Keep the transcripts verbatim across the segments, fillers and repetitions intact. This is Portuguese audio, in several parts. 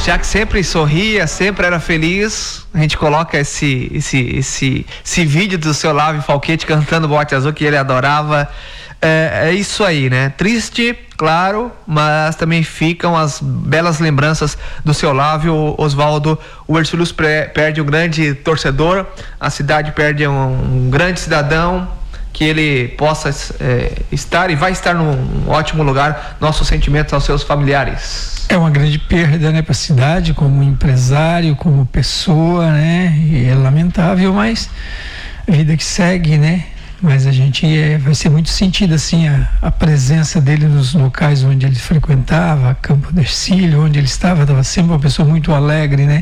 já que sempre sorria, sempre era feliz, a gente coloca esse, esse, esse, esse vídeo do seu Lávio Falquete cantando Bote Azul, que ele adorava. É, é isso aí, né? Triste, claro, mas também ficam as belas lembranças do seu Lávio. Oswaldo, o Ercílio perde um grande torcedor, a cidade perde um, um grande cidadão, que ele possa é, estar e vai estar num ótimo lugar. Nossos sentimentos aos seus familiares. É uma grande perda, né, para a cidade, como empresário, como pessoa, né? E é lamentável, mas a vida que segue, né? Mas a gente é, vai ser muito sentido assim a, a presença dele nos locais onde ele frequentava, Campo do Ercílio, onde ele estava, estava sempre uma pessoa muito alegre, né?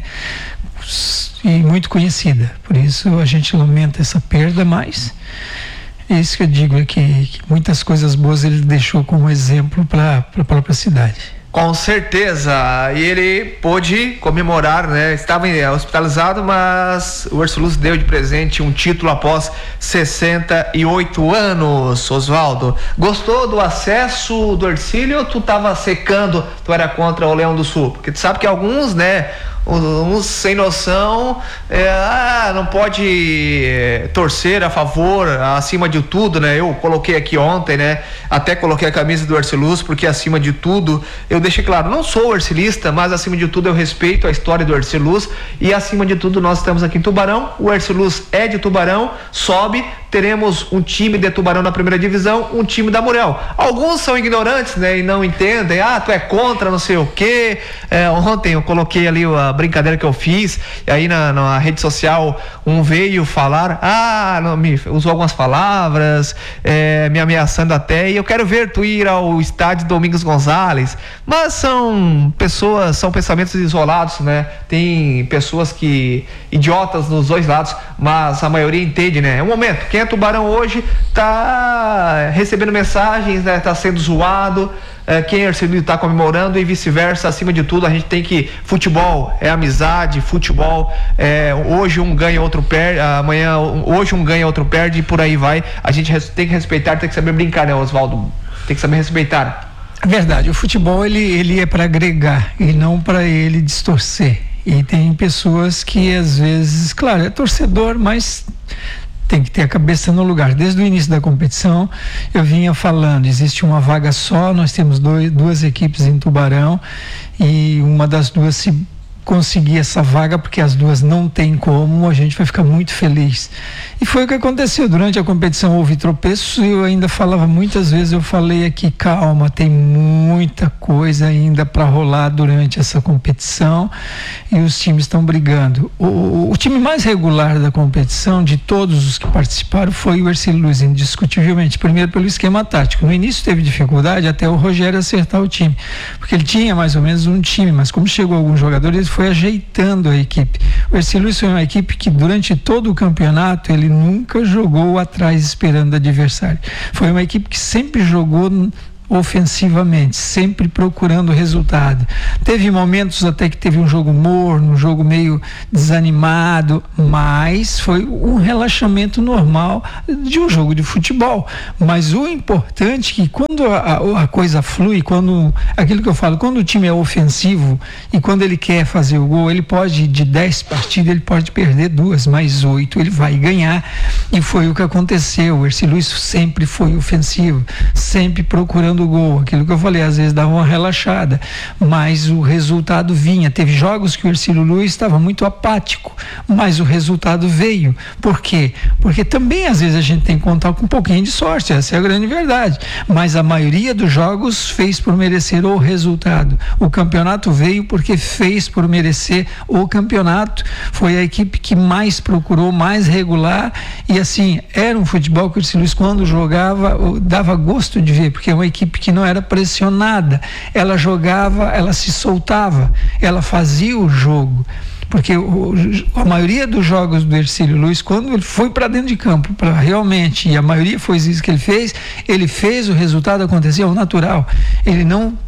E muito conhecida. Por isso a gente lamenta essa perda, mas é isso que eu digo, é que, que muitas coisas boas ele deixou como exemplo para a própria cidade. Com certeza, e ele pôde comemorar, né? Estava hospitalizado, mas o Ercílio deu de presente um título após sessenta e oito anos. Oswaldo, gostou do acesso do Ercílio ou tu estava secando, tu era contra o Leão do Sul? Porque tu sabe que alguns, né, uns sem noção, é, ah, não pode é, torcer a favor, acima de tudo, né? Eu coloquei aqui ontem, né? Até coloquei a camisa do Ercílio, porque acima de tudo, eu deixei claro, não sou ercilista, mas acima de tudo eu respeito a história do Ercílio e acima de tudo nós estamos aqui em Tubarão, o Ercílio é de Tubarão, sobe, teremos um time de Tubarão na primeira divisão, um time da Muriel. Alguns são ignorantes, né? E não entendem, ah, tu é contra não sei o quê. É, ontem eu coloquei ali a brincadeira que eu fiz, e aí na, na rede social um veio falar, ah, não, me usou algumas palavras, é, me ameaçando até, e eu quero ver tu ir ao estádio Domingos Gonzalez, mas são pessoas, são pensamentos isolados, né? Tem pessoas que, idiotas nos dois lados, mas a maioria entende, né? É um momento, quem é Tubarão hoje tá recebendo mensagens, né? Tá sendo zoado, é, quem é Ercílio tá comemorando e vice-versa. Acima de tudo a gente tem que, futebol é amizade, futebol é, hoje um ganha, outro perde, amanhã, hoje um ganha, outro perde e por aí vai. A gente tem que respeitar, tem que saber brincar, né, Oswaldo? Tem que saber respeitar. É verdade, o futebol ele, ele é para agregar e não para ele distorcer. E tem pessoas que às vezes, claro, é torcedor, mas tem que ter a cabeça no lugar. Desde o início da competição eu vinha falando, existe uma vaga só, nós temos dois, duas equipes em Tubarão e uma das duas se conseguir essa vaga, porque as duas não tem como, a gente vai ficar muito feliz. E foi o que aconteceu. Durante a competição houve tropeços e eu ainda falava muitas vezes, eu falei aqui, calma, tem muita coisa ainda para rolar durante essa competição e os times estão brigando. O, o time mais regular da competição, de todos os que participaram, foi o Ercílio Luz, indiscutivelmente. Primeiro pelo esquema tático. No início teve dificuldade até o Rogério acertar o time, porque ele tinha mais ou menos um time, mas como chegou alguns jogadores, foi ajeitando a equipe. O Ercílio foi uma equipe que durante todo o campeonato ele nunca jogou atrás esperando o adversário. Foi uma equipe que sempre jogou ofensivamente, sempre procurando resultado. Teve momentos até que teve um jogo morno, um jogo meio desanimado, mas foi um relaxamento normal de um jogo de futebol. Mas o importante é que quando a, a, a coisa flui, quando aquilo que eu falo, quando o time é ofensivo e quando ele quer fazer o gol, ele pode, de dez partidas, ele pode perder duas, mais oito ele vai ganhar, e foi o que aconteceu. O Ercílio sempre foi ofensivo, sempre procurando o gol, aquilo que eu falei, às vezes dava uma relaxada, mas o resultado vinha. Teve jogos que o Ercílio Luiz estava muito apático, mas o resultado veio. Por quê? Porque também às vezes a gente tem que contar com um pouquinho de sorte, essa é a grande verdade, mas a maioria dos jogos fez por merecer o resultado. O campeonato veio porque fez por merecer o campeonato. Foi a equipe que mais procurou, mais regular, e assim, era um futebol que o Ercílio Luiz, quando jogava, dava gosto de ver, porque é uma equipe que não era pressionada, ela jogava, ela se soltava, ela fazia o jogo. Porque o, a maioria dos jogos do Ercílio Luiz, quando ele foi para dentro de campo, para realmente, e a maioria foi isso que ele fez, ele fez o resultado acontecer ao natural. Ele não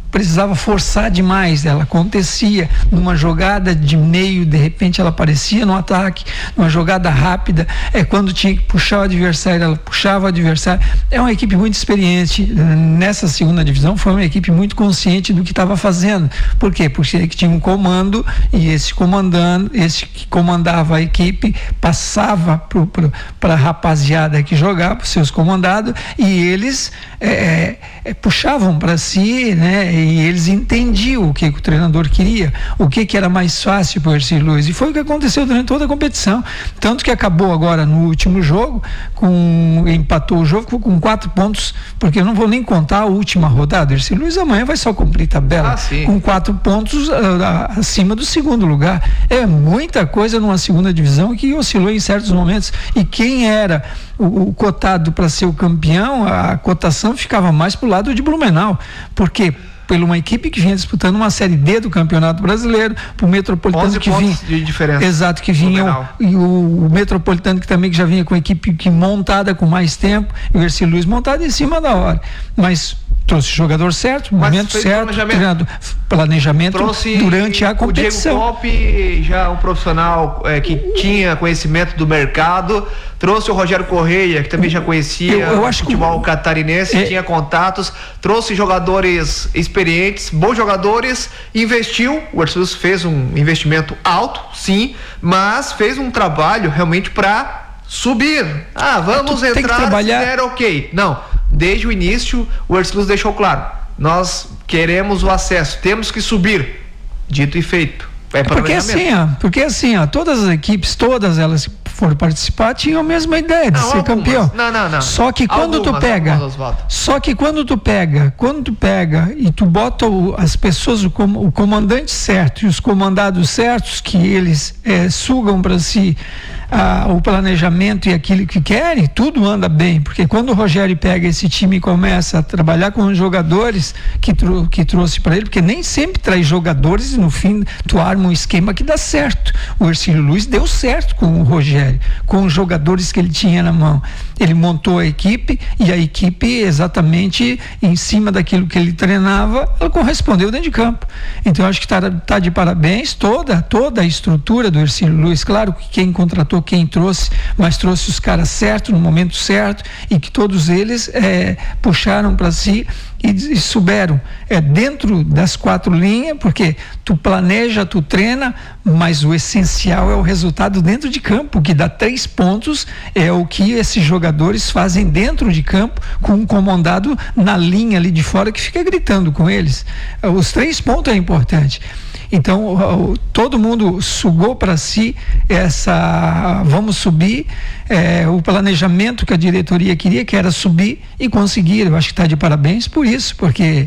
precisava forçar demais, ela acontecia numa jogada de meio, de repente ela aparecia no ataque, numa jogada rápida, é quando tinha que puxar o adversário, ela puxava o adversário. É uma equipe muito experiente. Nessa segunda divisão foi uma equipe muito consciente do que estava fazendo. Por quê? Porque tinha um comando, e esse comandando, esse que comandava a equipe passava para a rapaziada que jogava, para os seus comandados, e eles é, é, puxavam para si, né? E eles entendiam o que, que o treinador queria, o que, que era mais fácil para o Ercílio Luz, e foi o que aconteceu durante toda a competição, tanto que acabou agora no último jogo, com, empatou o jogo com quatro pontos, porque eu não vou nem contar a última rodada. O Ercílio Luz amanhã vai só cumprir tabela, ah, com quatro pontos uh, acima do segundo lugar. É muita coisa numa segunda divisão que oscilou em certos momentos, e quem era o, o cotado para ser o campeão, a cotação ficava mais pro lado de Blumenau, porque pela uma equipe que vinha disputando uma série D do Campeonato Brasileiro, pro Metropolitano que vinha de diferença. Exato, que vinha o, e o, o Metropolitano que também que já vinha com a equipe que montada com mais tempo, e o Ercílio Luz montado em cima da hora, mas trouxe o jogador certo, momento certo, planejamento, planejamento trouxe durante a competição. O Diego Coppe, já um profissional é, que tinha conhecimento do mercado, trouxe o Rogério Correia, que também já conhecia eu, eu o futebol que, catarinense, é, tinha contatos, trouxe jogadores experientes, bons jogadores, investiu, o Ercílio Luz fez um investimento alto, sim, mas fez um trabalho realmente para subir. Ah, vamos é, entrar, trabalhar... se der ok. Não. Desde o início, o Ercílio Luz deixou claro: nós queremos o acesso, temos que subir. Dito e feito. É porque assim, ó, porque assim, ó, todas as equipes, todas elas que foram participar, tinham a mesma ideia de não, ser algumas. campeão. Não, não, não. Só que quando algumas, tu pega, algumas, só que quando tu pega, quando tu pega e tu bota o, as pessoas, o, com, o comandante certo e os comandados certos, que eles é, sugam para si ah, o planejamento e aquilo que querem, tudo anda bem. Porque quando o Rogério pega esse time e começa a trabalhar com os jogadores que, tro, que trouxe para ele, porque nem sempre traz jogadores e no fim tu arma um esquema que dá certo. O Ercílio Luz deu certo com o Rogério, com os jogadores que ele tinha na mão. Ele montou a equipe, e a equipe, exatamente em cima daquilo que ele treinava, ela correspondeu dentro de campo. Então eu acho que está tá de parabéns toda, toda a estrutura do Ercílio Luz. Claro que quem contratou, quem trouxe, mas trouxe os caras certos no momento certo, e que todos eles é, puxaram para si e, e souberam, é, dentro das quatro linhas, porque tu planeja, tu treina, mas o essencial é o resultado dentro de campo. O que dá três pontos é o que esses jogadores fazem dentro de campo, com um comandado na linha ali de fora que fica gritando com eles. Os três pontos é importante. Então todo mundo sugou para si essa, vamos subir, é, o planejamento que a diretoria queria, que era subir, e conseguiram. Eu acho que está de parabéns por isso, porque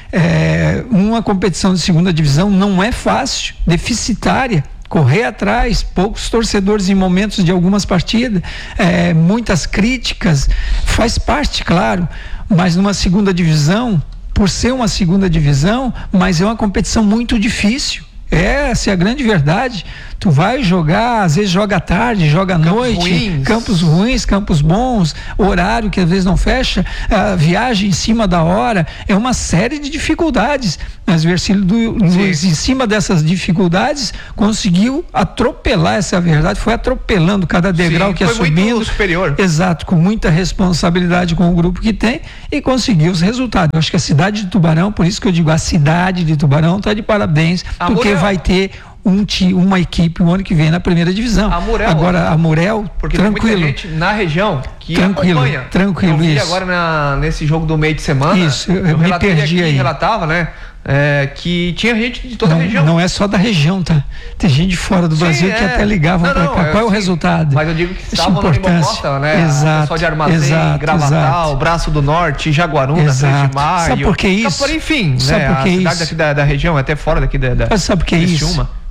é, uma competição de segunda divisão não é fácil, deficitária, correr atrás, poucos torcedores em momentos de algumas partidas, é, muitas críticas, faz parte, claro, mas numa segunda divisão, por ser uma segunda divisão, mas é uma competição muito difícil. Essa é a grande verdade. Tu vai jogar, às vezes joga à tarde, joga à noite, ruins. campos ruins, campos bons, horário que às vezes não fecha, a viagem em cima da hora, é uma série de dificuldades. Mas o Ercílio Luz, em cima dessas dificuldades, conseguiu atropelar, essa é a verdade, foi atropelando cada degrau. Sim, que ia subindo. Muito superior. Exato, com muita responsabilidade com o grupo que tem, e conseguiu os resultados. Eu acho que a cidade de Tubarão, por isso que eu digo, a cidade de Tubarão está de parabéns, a porque Murel. vai ter Um, uma equipe o ano que vem na primeira divisão. A Murel, agora a Murel, porque tranquilo. Tem muita gente na região que tranquilo, acompanha. Tranquilo, eu vi isso. agora na, nesse jogo do meio de semana. Isso, eu, eu me perdi aqui, aí. relatava, né? É, que tinha gente de toda não, a região. Não é só da região, tá? Tem gente de fora do sim, Brasil é. que até ligavam para cá. Qual é o sim, resultado? Mas eu digo que estavam no Costa, né? Exato. Pessoal de Armazém, exato, Gravatal, exato. Braço do Norte, Jaguaruna, três de maio. Sabe por que isso? Enfim, sabe né? por que a isso? cidade daqui da, da região, até fora daqui da. da sabe por que isso? Uma.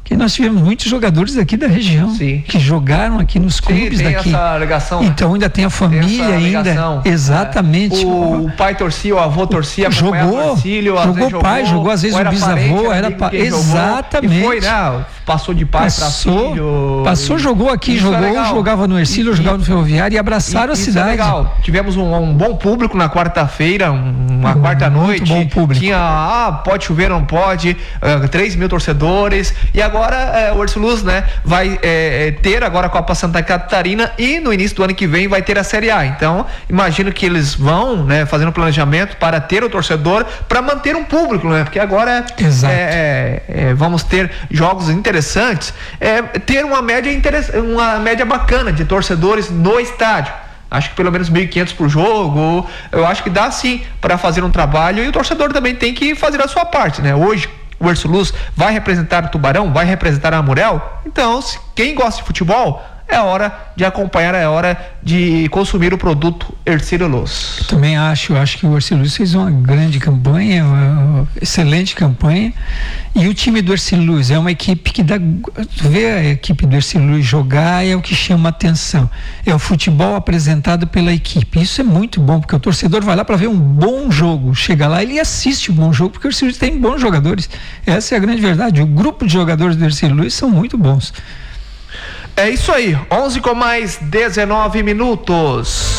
que nós tivemos muitos jogadores aqui da região. Sim. Que jogaram aqui nos Sim, clubes tem daqui. Essa ligação, então ainda tem a família tem ainda. Exatamente. É. O, o pai torcia, o avô torcia, jogou, Marcílio, jogou pai, jogou, jogou às vezes o bisavô, era pai. Exatamente. E foi, né? Passou de pai para filho. Passou, e... jogou aqui, isso jogou, é jogava no Ercílio, jogava no Ferroviário e abraçaram e, a cidade. É legal. Tivemos um, um bom público na quarta-feira, uma um, quarta-noite. Bom público. Tinha, ah, pode chover, não pode, uh, três mil torcedores. E agora uh, o Ercílio, né, vai uh, ter agora a Copa Santa Catarina e no início do ano que vem vai ter a Série A. Então, imagino que eles vão, né, fazendo planejamento para ter o torcedor, para manter um público, né? Porque agora é, é, vamos ter jogos interessantes. É, ter uma média interess... uma média bacana de torcedores no estádio. Acho que pelo menos mil e quinhentos por jogo. Eu acho que dá sim para fazer um trabalho e o torcedor também tem que fazer a sua parte, né? Hoje o Ercílio vai representar o Tubarão, vai representar a Amurel. Então, se quem gosta de futebol, é hora de acompanhar, é hora de consumir o produto Ercílio Luz. Também acho, acho que o Ercílio Luz fez uma grande campanha, uma excelente campanha, e o time do Ercílio Luz é uma equipe que dá, ver a equipe do Ercílio Luz jogar é o que chama atenção, é o futebol apresentado pela equipe, isso é muito bom, porque o torcedor vai lá para ver um bom jogo, chega lá, ele assiste um bom jogo, porque o Ercílio Luz tem bons jogadores, essa é a grande verdade, o grupo de jogadores do Ercílio Luz são muito bons. É isso aí, onze com mais dezenove minutos.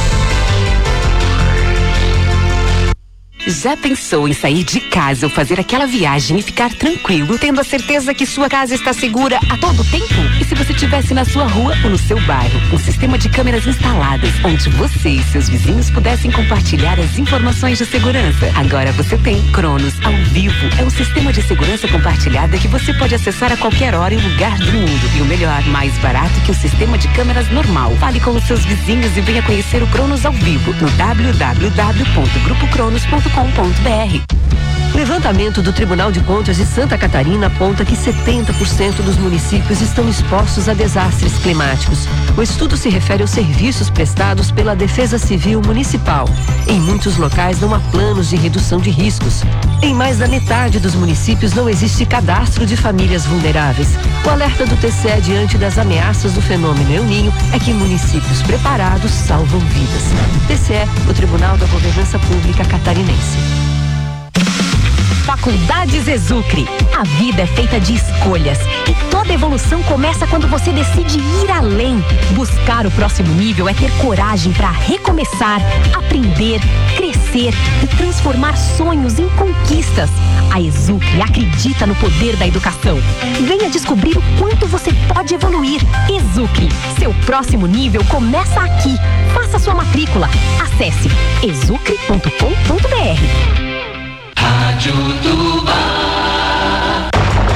Já pensou em sair de casa ou fazer aquela viagem e ficar tranquilo, tendo a certeza que sua casa está segura a todo tempo? E se você estivesse na sua rua ou no seu bairro, um sistema de câmeras instaladas, onde você e seus vizinhos pudessem compartilhar as informações de segurança? Agora você tem Cronos ao vivo. É um sistema de segurança compartilhada que você pode acessar a qualquer hora e lugar do mundo. E o melhor, mais barato que o sistema de câmeras normal. Fale com os seus vizinhos e venha conhecer o Cronos ao vivo no w w w ponto grupo cronos ponto com ponto b r. Levantamento do Tribunal de Contas de Santa Catarina aponta que setenta por cento dos municípios estão expostos a desastres climáticos. O estudo se refere aos serviços prestados pela Defesa Civil Municipal. Em muitos locais não há planos de redução de riscos. Em mais da metade dos municípios não existe cadastro de famílias vulneráveis. O alerta do T C E diante das ameaças do fenômeno El Niño é que municípios preparados salvam vidas. T C E, o Tribunal da Governança Pública Catarinense. Faculdades Exucre. A vida é feita de escolhas e toda evolução começa quando você decide ir além. Buscar o próximo nível é ter coragem para recomeçar, aprender, crescer e transformar sonhos em conquistas. A Exucre acredita no poder da educação. Venha descobrir o quanto você pode evoluir. Exucre, seu próximo nível começa aqui. Faça sua matrícula. Acesse exucre ponto com ponto b r. Rádio Tubá.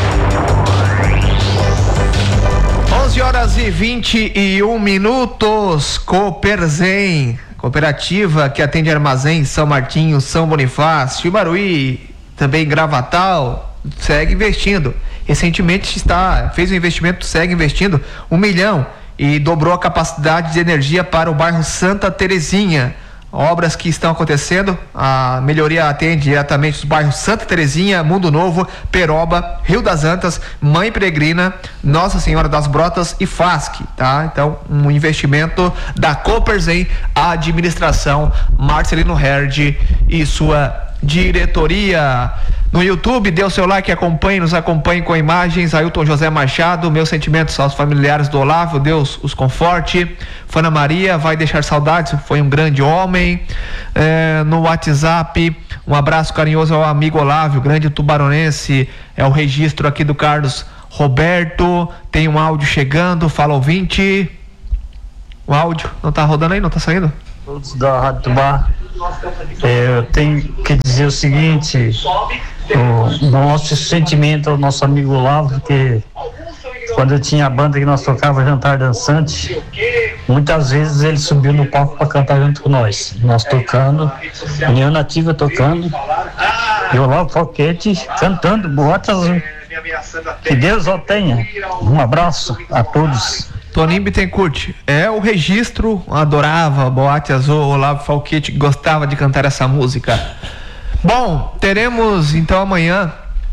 onze horas e vinte e um minutos. Cooperzen, cooperativa que atende armazém São Martinho, São Bonifácio, Ibaruí, também Gravatal, segue investindo. Recentemente está, fez um investimento, segue investindo um milhão e dobrou a capacidade de energia para o bairro Santa Terezinha. Obras que estão acontecendo, a melhoria atende diretamente os bairros Santa Terezinha, Mundo Novo, Peroba, Rio das Antas, Mãe Peregrina, Nossa Senhora das Brotas e Fasc, tá? Então, um investimento da Cooperzen, a administração Marcelino Herd e sua diretoria. No YouTube, dê o seu like, acompanhe, nos acompanhe com imagens. Ailton José Machado, meus sentimentos aos familiares do Olavo, Deus os conforte. Fana Maria, vai deixar saudades, foi um grande homem. É, no WhatsApp, um abraço carinhoso ao amigo Olavo, grande tubaronense. É o registro aqui do Carlos Roberto. Tem um áudio chegando, fala ouvinte. O áudio não tá rodando aí, não tá saindo? Todos da Rádio Tubá, é, eu tenho que dizer o seguinte, o nosso sentimento ao nosso amigo Olavo, que quando eu tinha a banda que nós tocava Jantar Dançante, muitas vezes ele subiu no palco para cantar junto com nós, nós tocando, União Nativa tocando, e o Olavo Falquete cantando Boate Azul. Que Deus o tenha. Um abraço a todos. Toninho Bittencourt, é o registro, adorava Boate Azul, Olavo Falquete gostava de cantar essa música. Bom, teremos então amanhã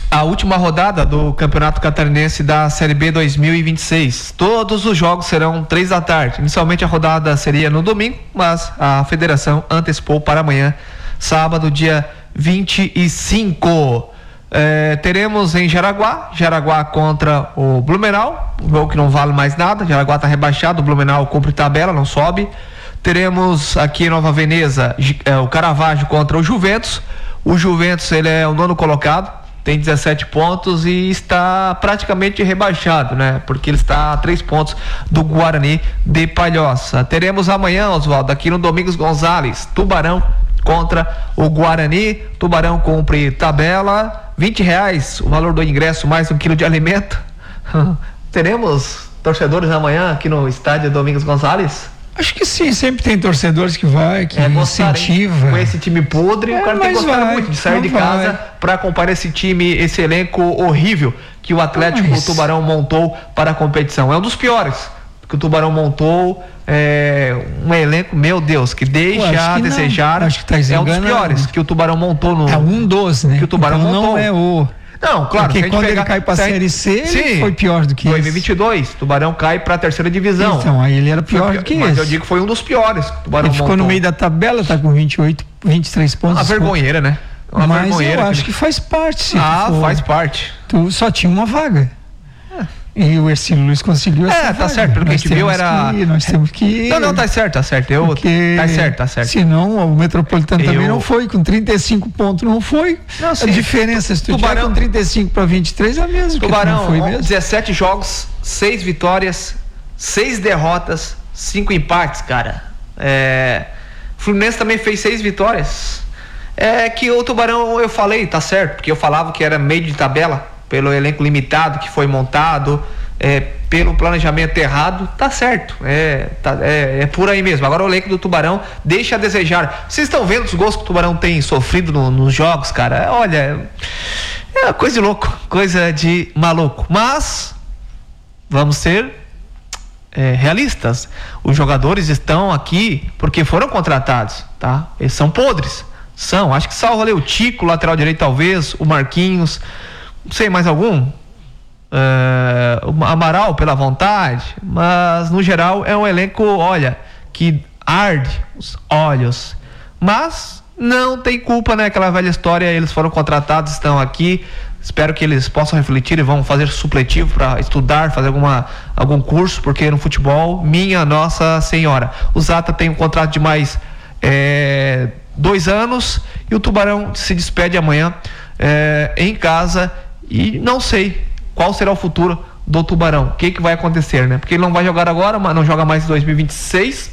a última rodada do Campeonato Catarinense da Série B dois mil e vinte e seis. Todos os jogos serão três da tarde. Inicialmente a rodada seria no domingo, mas a federação antecipou para amanhã, sábado, dia vinte e cinco. É, teremos em Jaraguá, Jaraguá contra o Blumenau, um jogo que não vale mais nada. Jaraguá está rebaixado, o Blumenau cumpre tabela, não sobe. Teremos aqui em Nova Veneza é, o Caravaggio contra o Juventus. O Juventus, ele é o nono colocado, tem dezessete pontos e está praticamente rebaixado, né? Porque ele está a três pontos do Guarani de Palhoça. Teremos amanhã, Oswaldo, aqui no Domingos Gonzalez, Tubarão contra o Guarani. Tubarão cumpre tabela, vinte reais o valor do ingresso, mais um quilo de alimento. Teremos torcedores amanhã aqui no estádio Domingos Gonzalez? Acho que sim, sempre tem torcedores que vai, que é, gostar, incentiva. Com esse time podre, é, o cara tem que gostar vai, muito de sair de casa para acompanhar esse time, esse elenco horrível que o Atlético mas... Tubarão montou para a competição. É um dos piores que o Tubarão montou, é um elenco, meu Deus, que deixa Pô, a desejar. Acho que tá é um dos piores que o Tubarão montou no. É um dos, né? Que o Tubarão então montou. Não é o. Não, claro. Porque quando pegar, ele cai pra sai, Série C, sim, ele foi pior do que dois mil e vinte e dois, Tubarão cai pra terceira divisão. Então, aí ele era pior do que mas esse. Mas eu digo que foi um dos piores que o Tubarão Ele ficou montou. no meio da tabela, tá com vinte e oito, vinte e três pontos. Uma vergonheira, né? Uma mas vergonheira. eu acho que faz parte. Se ah, for, faz parte. Tu só tinha uma vaga. E o Ercílio Luiz conseguiu essa É, tá vaga. certo, pelo que a gente viu era... Que, nós temos que... Não, não, tá certo, tá certo. Eu... Porque... Tá certo, tá certo. Senão o Metropolitano eu... também não foi, com trinta e cinco pontos não foi. Não, a diferença, se tu Tubarão... tiver com trinta e cinco para vinte e três é a mesma. Tubarão, não foi mesmo. dezessete jogos, seis vitórias, seis derrotas, cinco empates, cara. É... Fluminense também fez seis vitórias. É que o Tubarão, eu falei, tá certo, porque eu falava que era meio de tabela, pelo elenco limitado que foi montado, é, pelo planejamento errado, tá certo, é, tá, é, é por aí mesmo. Agora o elenco do Tubarão deixa a desejar. Vocês estão vendo os gols que o Tubarão tem sofrido no, nos jogos, cara? Olha, é uma coisa de louco, coisa de maluco. Mas vamos ser é, realistas. Os jogadores estão aqui porque foram contratados, tá? Eles são podres, são. Acho que salvo ali o Tico, lateral direito talvez, o Marquinhos, não sei mais algum. Uh, Amaral pela vontade, mas no geral é um elenco, olha, que arde os olhos, mas não tem culpa, né? Aquela velha história, eles foram contratados, estão aqui, espero que eles possam refletir e vão fazer supletivo para estudar, fazer alguma, algum curso, porque no futebol, minha Nossa Senhora, o Zata tem um contrato de mais é, dois anos e o Tubarão se despede amanhã é, em casa e não sei qual será o futuro do Tubarão, o que que vai acontecer, né? Porque ele não vai jogar agora, mas não joga mais em dois mil e vinte e seis,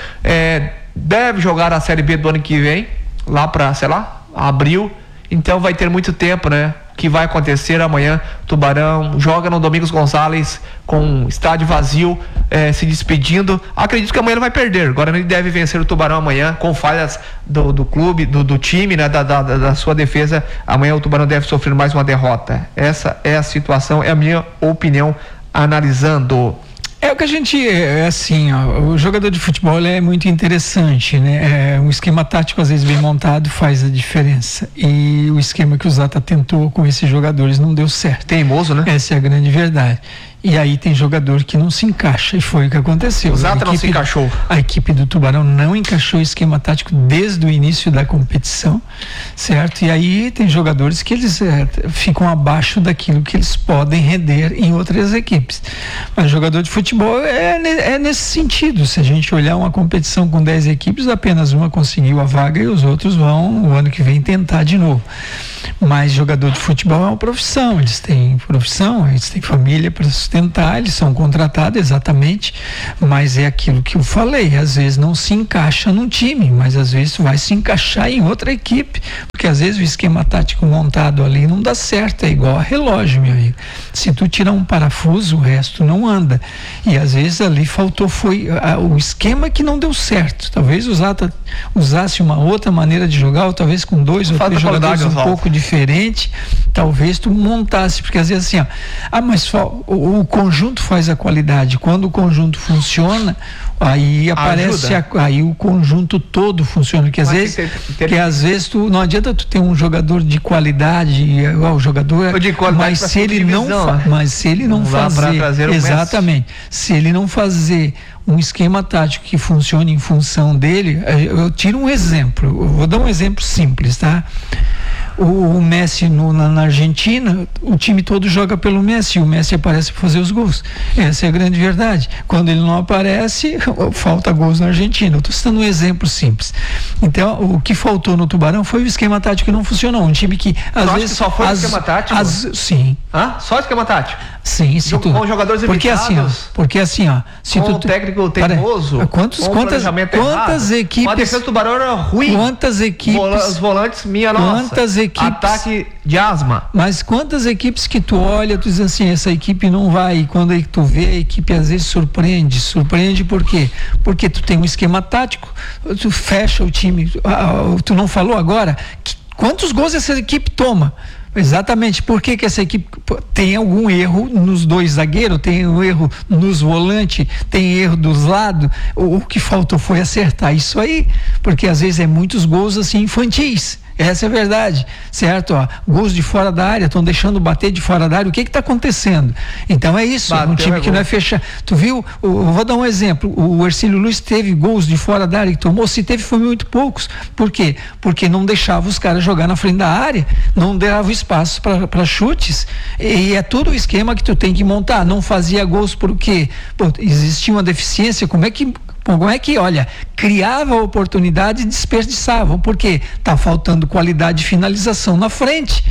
é, deve jogar a Série B do ano que vem, lá para, sei lá, abril, então vai ter muito tempo, né? O que vai acontecer amanhã? Tubarão joga no Domingos Gonzalez com estádio vazio, é, se despedindo. Acredito que amanhã ele vai perder. Agora ele deve vencer o Tubarão amanhã com falhas do, do clube, do, do time, né? Da, da, da sua defesa. Amanhã o Tubarão deve sofrer mais uma derrota. Essa é a situação, é a minha opinião analisando. É o que a gente, é assim, ó, o jogador de futebol ele é muito interessante, né? É, um esquema tático às vezes bem montado faz a diferença, e o esquema que o Zata tentou com esses jogadores não deu certo. Teimoso, né? Essa é a grande verdade. E aí tem jogador que não se encaixa, e foi o que aconteceu. O Zata não se encaixou. A equipe do Tubarão não encaixou o esquema tático desde o início da competição, certo? E aí tem jogadores que eles é, ficam abaixo daquilo que eles podem render em outras equipes. Mas jogador de futebol é, é nesse sentido. Se a gente olhar uma competição com dez equipes, apenas uma conseguiu a vaga e os outros vão o ano que vem tentar de novo. Mas jogador de futebol é uma profissão, eles têm profissão, eles têm família para sustentar, eles são contratados exatamente, mas é aquilo que eu falei, às vezes não se encaixa num time, mas às vezes vai se encaixar em outra equipe, porque às vezes o esquema tático montado ali não dá certo, é igual a relógio, meu amigo. Se tu tirar um parafuso, o resto não anda, e às vezes ali faltou, foi a, o esquema que não deu certo, talvez o Zata usasse uma outra maneira de jogar, ou talvez com dois ou três jogadores um pouco diferente, talvez tu montasse, porque às vezes assim, ó, ah, mas o, o conjunto faz a qualidade. Quando o conjunto funciona, aí aparece a, aí o conjunto todo funciona, porque às Mas vezes tem- tem- que às vezes tu não adianta tu ter um jogador de qualidade, ó, o jogador, De qualidade mas pra se ele segunda não divisão, fa- né? mas se ele não, Não dá pra fazer trazer o Messi. exatamente, se ele não fazer um esquema tático que funcione em função dele, eu eu tiro um exemplo, eu vou dar um exemplo simples, tá? O, o Messi no, na, na Argentina, o time todo joga pelo Messi, e o Messi aparece para fazer os gols. Essa é a grande verdade. Quando ele não aparece, falta gols na Argentina. Eu estou citando um exemplo simples. Então, o que faltou no Tubarão foi o esquema tático que não funcionou. Um time que às acha vezes que só foi o as- esquema tático? as- sim. Hã? Só esquema tático? Sim, se Jogo tu, com jogadores porque assim, ó, limitados, porque assim, ó, se com tu, um técnico Pera- teimoso, quantos, com um quantas, planejamento quantas errado. equipes, A defesa do Tubarão era ruim. quantas equipes, Vola- os volantes, minha nossa. quantas equipes- Ataque de asma. mas quantas equipes que tu olha, tu diz assim, essa equipe não vai, e quando aí tu vê, a equipe às vezes surpreende, surpreende por quê? Porque tu tem um esquema tático, tu fecha o time, ah, tu não falou agora, que, quantos gols essa equipe toma? Exatamente, por que que essa equipe pô, tem algum erro nos dois zagueiros, tem um erro nos volantes, tem erro dos lados, o, o que faltou foi acertar isso aí, porque às vezes é muitos gols assim infantis. Essa é a verdade, certo? Ó, gols de fora da área, estão deixando bater de fora da área. O que está acontecendo? Então é isso, Bateu, um time é que gol. não é fechar. Tu viu? O- Eu vou dar um exemplo. O Ercílio Luiz teve gols de fora da área que tomou, se teve foi muito poucos. Por quê? Porque não deixava os caras jogar na frente da área, não dava espaço para chutes. E é todo o esquema que tu tem que montar. Não fazia gols por quê? Pô, existia uma deficiência. Como é que Como é que, olha, criava oportunidade e desperdiçava, porque tá faltando qualidade de finalização na frente.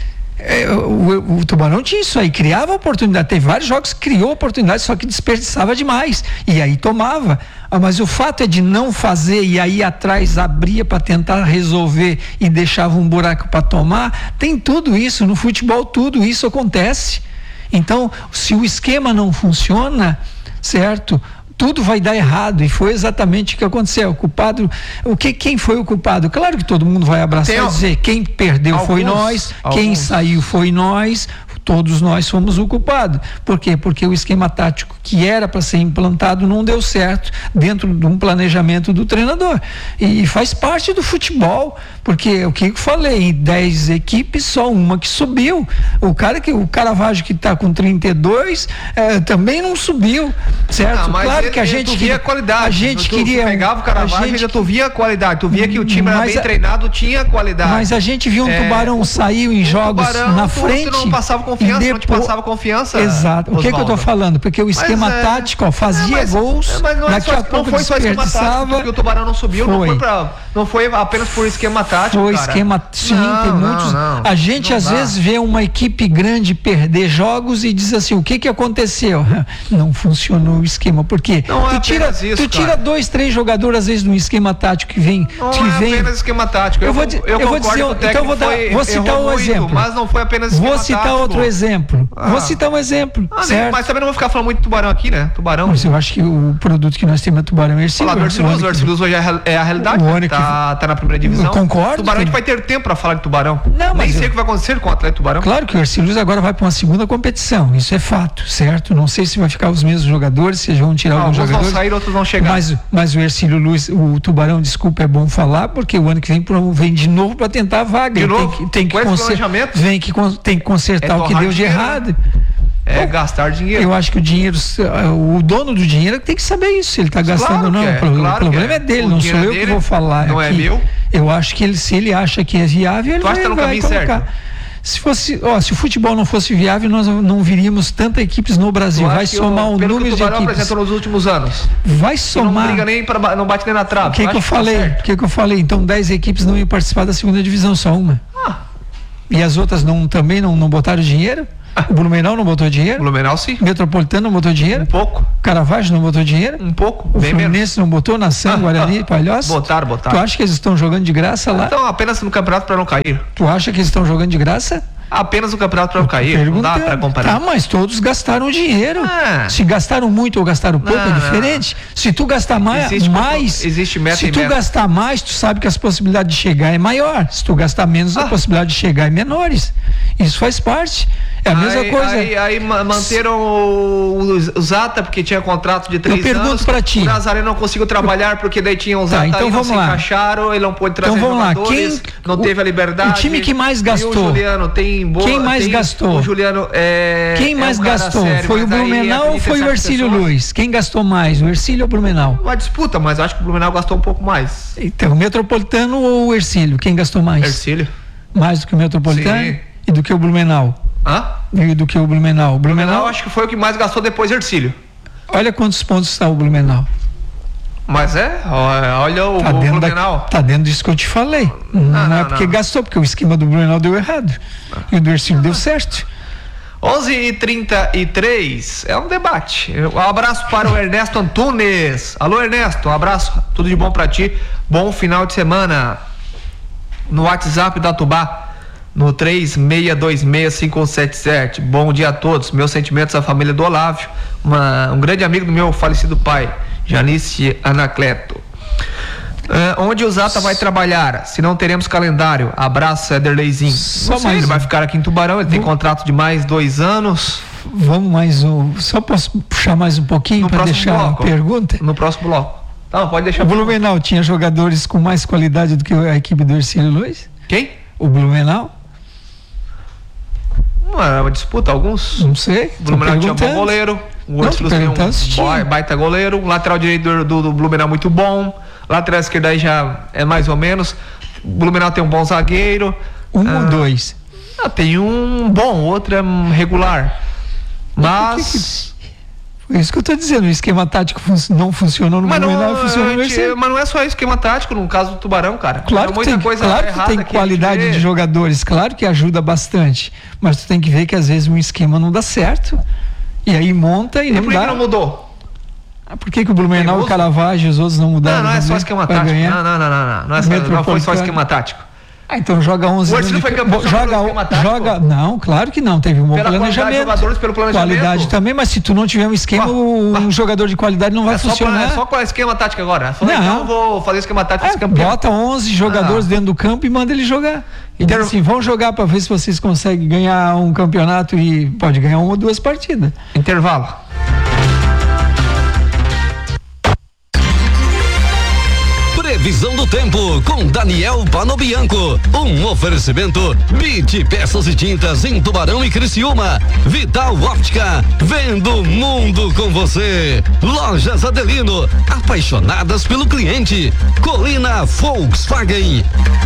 É, o, o Tubarão tinha isso aí, criava oportunidade, teve vários jogos que criou oportunidade, só que desperdiçava demais, e aí tomava. Ah, mas o fato é de não fazer e aí atrás abria para tentar resolver e deixava um buraco para tomar, tem tudo isso no futebol, tudo isso acontece. Então, se o esquema não funciona, certo? Tudo vai dar errado, e foi exatamente o que aconteceu. O culpado, o que, quem foi o culpado? Claro que todo mundo vai abraçar Tem e dizer, quem perdeu alguns, foi nós, quem alguns. saiu foi nós, todos nós fomos o culpado. Por quê? Porque o esquema tático que era para ser implantado não deu certo dentro de um planejamento do treinador. E faz parte do futebol, porque o que eu falei, em dez equipes, só uma que subiu. O cara que o Caravaggio que está com trinta e dois eh, também não subiu, certo? Não, mas claro ele- que a ele- gente tu queria via qualidade. a gente tu, queria tu pegava o a Caravaggio gente e tu via a qualidade. Tu via que o time era Mas bem a- treinado, tinha qualidade. Mas a gente viu um É, Tubarão o- saiu em o jogos Tubarão, na tu- frente. Tu não passava e confiança, não te depois- passava confiança. Exato. O que, que eu tô Osvaldo? falando? Porque o esquema Mas, é, tático, ó, fazia é, mas- gols, é, mas não, é daqui só, a não pouco foi só esquema tático, desperdiçava. porque o Tubarão não subiu, não Foi. foi, pra, não foi apenas por esquema tático, Foi cara. esquema, sim, Não, tem não, muitos. não, a gente não às dá. vezes vê uma equipe grande perder jogos e diz assim, o que que aconteceu? Não funcionou o esquema, porque Não é tu tira, apenas isso, tu tira cara. dois, três jogadores às vezes no esquema tático que vem, Não que é vem. apenas esquema tático. Eu vou con- di- eu eu vou concordo dizer- que o então eu técnico vou dar- foi- vou citar errou um muito, exemplo. Mas não foi apenas esquema Vou citar tático. outro exemplo. Ah. Vou citar um exemplo, Ah, nem- certo? mas também não vou ficar falando muito de Tubarão aqui, né? Tubarão. Mas eu acho que o produto que nós temos é Tubarão e Ercílio. Falar do Ercílio Luz, o Ercílio Luz hoje é a real- é a realidade. O né? ano que Tá, tá na primeira divisão. Eu concordo Tubarão, a gente que- vai ter tempo pra falar de Tubarão. Não, Nem mas sei eu- o que vai acontecer com o Atlético Tubarão. Claro que o Ercílio agora vai para uma segunda competição, isso é fato, certo? Não sei se vai ficar os mesmos jogadores, se vão tirar alguns Alguns vão jogadores. sair, outros vão chegar. Mas, mas o Ercílio Luz, o Tubarão, desculpa, é bom falar, porque o ano que vem pro- vem de novo para tentar a vaga. De Ele novo? Tem que, tem que Com esse conser- planejamento? vem que con- tem que consertar É o que torrar deu de dinheiro, errado. É gastar dinheiro. Eu acho que o dinheiro, o dono do dinheiro tem que saber isso, se ele está gastando Claro ou não. que é, O pro- claro o problema que é. é dele, O não sou dinheiro eu que dele vou falar. não é aqui. meu. Eu acho que ele, se ele acha que é viável, ele Tu acha vai, que tá no vai caminho colocar. certo? Se fosse, ó, se o futebol não fosse viável, nós não viríamos tantas equipes no Brasil. Tu Vai acha que somar o- um pelo número que o de Tubarão equipes. apresentou nos últimos anos. Vai E somar. não briga nem pra, não bate nem na trave. O que, Tu que eu acha tá falei? certo? O que, que eu falei? Então dez equipes não iam participar da segunda divisão, só uma. Ah. E as outras não, também não, não botaram dinheiro? O Blumenau não botou dinheiro? Blumenau sim. Metropolitano não botou dinheiro? Um pouco. Caravaggio não botou dinheiro? Um pouco. O bem Fluminense menos. não botou? Nação, Guarani, Palhoça? Botaram, botaram. Tu acha que eles estão jogando de graça lá? Então apenas no campeonato pra não cair. Tu acha que eles estão jogando de graça? Apenas no campeonato pra não cair. Não dá pra comparar. Tá, mas todos gastaram dinheiro. Ah. Se gastaram muito ou gastaram pouco Não, é diferente. Se tu gastar mais, Existe mais compro- existe meta se e tu meta. gastar mais, tu sabe que as possibilidades de chegar é maior. Se tu gastar menos, Ah. a possibilidade de chegar é menores. Isso faz parte. É a mesma aí, coisa. Aí, aí manteram o, o Zata, porque tinha contrato de três anos. Eu pergunto pra ti. O Nazaré não conseguiu trabalhar porque daí tinha o Zata, tá, então aí vamos não se lá. encaixaram, ele não pôde trazer então vamos jogadores, lá. Quem, não teve a liberdade. O time que mais gastou. E o Juliano tem boa. Quem mais tem, gastou? O Juliano é. Quem mais é um gastou? sério, foi o Blumenau ou foi o Ercílio Luiz? Quem gastou mais? O Ercílio ou o Blumenau? Uma disputa, mas eu acho que o Blumenau gastou um pouco mais. Então, o Metropolitano ou o Ercílio? Quem gastou mais? Ercílio. Mais do que o Metropolitano? Sim. E do que o Blumenau? Hã? E do que o Blumenau? O Blumenau, Blumenau acho que foi o que mais gastou depois do Ercílio. Olha quantos pontos está o Blumenau. Mas é, olha o, tá o dentro Blumenau. Da, tá dentro disso que eu te falei. Não, não, não é porque não. gastou, porque o esquema do Blumenau deu errado. Não. E o do Ercílio deu certo. onze e trinta e três, é um debate. Um abraço para o Ernesto Antunes. Alô, Ernesto, um abraço, tudo de bom para ti. Bom final de semana. No WhatsApp da Tubá, no três seis dois seis cinco um sete sete. Bom dia a todos. Meus sentimentos à família do Olávio, uma, um grande amigo do meu falecido pai, Janice Anacleto. Uh, onde o Zata vai trabalhar? Se não teremos calendário. Abraço, Ederleizinho. Só mais ele um. vai ficar aqui em Tubarão, ele Vamos. tem contrato de mais dois anos. Vamos mais um. Só posso puxar mais um pouquinho para deixar bloco. a pergunta? No próximo bloco. Não, pode deixar. O Blumenau tinha jogadores com mais qualidade do que a equipe do Ercílio Luiz? Quem? O Blumenau? Não era uma disputa, alguns? Não sei. O Blumenau tinha um bom goleiro. O Ercílio tem um baita goleiro. Um lateral direito do, do, do Blumenau muito bom. Lateral esquerda aí já é mais ou menos. O Blumenau tem um bom zagueiro. Um ah, ou dois? Ah, tem um bom, outro é regular. Mas. É isso que eu tô dizendo, o esquema tático fun- não funcionou no Blumenau, funcionou no Ercílio. Mas não é só esquema tático no caso do Tubarão, cara. Claro que tem, coisa claro que tem qualidade de jogadores, claro que ajuda bastante. Mas tu tem que ver que às vezes um esquema não dá certo. E aí monta e, e não por dá. que não mudou? Ah, por que, que o Blumenau e o Caravaggio e os outros não mudaram? Não, não é só esquema tático. Não, não, não, não, não. Não, é só, não foi só esquema tático. Ah, então joga onze. O Ercílio foi campeão joga, joga, não, claro que não, teve um bom pela planejamento. Jogadores pelo planejamento. Qualidade também, mas se tu não tiver um esquema, ah, um ah, jogador de qualidade não vai é funcionar. Só pra, é só com a esquema tático agora. Só não, então eu vou fazer esquema tático. É, bota onze jogadores ah. dentro do campo e manda ele jogar. E diz assim, vão jogar para ver se vocês conseguem ganhar um campeonato e pode ganhar uma ou duas partidas. Intervalo. Previsão do tempo com Daniel Panobianco. Um oferecimento Bit Peças e Tintas em Tubarão e Criciúma. Vital Óptica, vendo o mundo com você. Lojas Adelino, apaixonadas pelo cliente. Colina Volkswagen.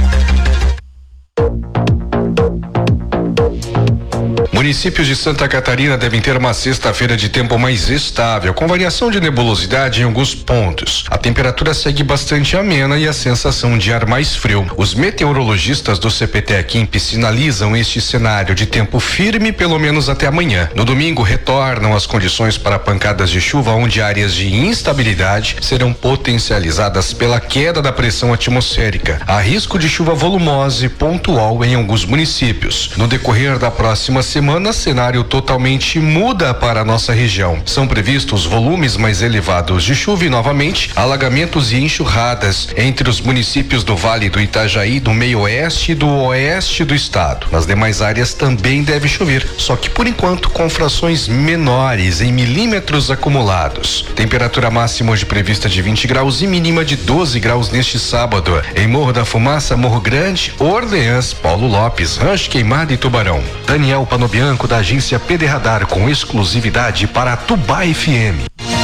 Municípios de Santa Catarina devem ter uma sexta-feira de tempo mais estável, com variação de nebulosidade em alguns pontos. A temperatura segue bastante amena e a sensação de ar mais frio. Os meteorologistas do C P T Equimp sinalizam este cenário de tempo firme pelo menos até amanhã. No domingo retornam as condições para pancadas de chuva, onde áreas de instabilidade serão potencializadas pela queda da pressão atmosférica. Há risco de chuva volumosa e pontual em alguns municípios. No decorrer da próxima semana, cenário totalmente muda para a nossa região. São previstos volumes mais elevados de chuva e, novamente, alagamentos e enxurradas entre os municípios do Vale do Itajaí, do meio-oeste e do oeste do estado. Nas demais áreas também deve chover, só que por enquanto com frações menores em milímetros acumulados. Temperatura máxima hoje prevista de vinte graus e mínima de doze graus neste sábado. Em Morro da Fumaça, Morro Grande, Orleans, Paulo Lopes, Rancho Queimado e Tubarão. Daniel Panobianco, da agência P D Radar, com exclusividade para a Tubá F M.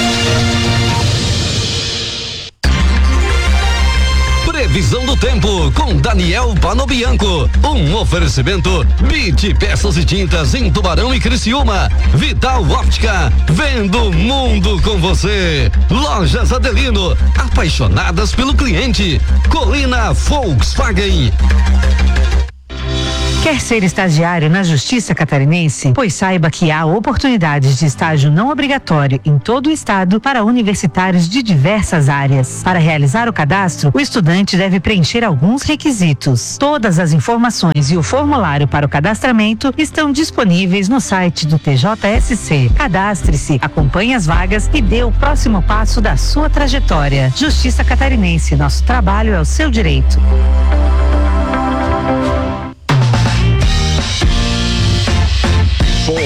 Previsão do tempo com Daniel Panobianco. Um oferecimento Bit Peças e Tintas em Tubarão e Criciúma. Vital Óptica, vendo o mundo com você. Lojas Adelino, apaixonadas pelo cliente. Colina Volkswagen. Quer ser estagiário na Justiça Catarinense? Pois saiba que há oportunidades de estágio não obrigatório em todo o estado para universitários de diversas áreas. Para realizar o cadastro, o estudante deve preencher alguns requisitos. Todas as informações e o formulário para o cadastramento estão disponíveis no site do T J S C. Cadastre-se, acompanhe as vagas e dê o próximo passo da sua trajetória. Justiça Catarinense, nosso trabalho é o seu direito.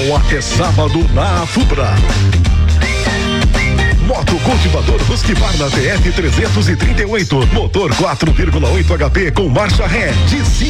Promoção até sábado na Afubra. Moto cultivador Husqvarna T F trezentos e trinta e oito, motor quatro vírgula oito H P com marcha ré de